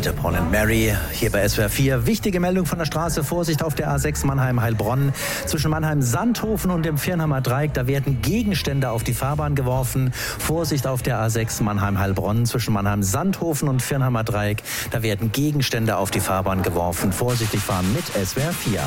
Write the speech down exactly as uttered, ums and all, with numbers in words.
Peter, Paul and Mary hier bei S W R vier. Wichtige Meldung von der Straße. Vorsicht auf der A sechs Mannheim-Heilbronn. Zwischen Mannheim-Sandhofen und dem Viernheimer Dreieck. Da werden Gegenstände auf die Fahrbahn geworfen. Vorsicht auf der A sechs Mannheim-Heilbronn. Zwischen Mannheim-Sandhofen und Viernheimer Dreieck. Da werden Gegenstände auf die Fahrbahn geworfen. Vorsichtig fahren mit S W R vier.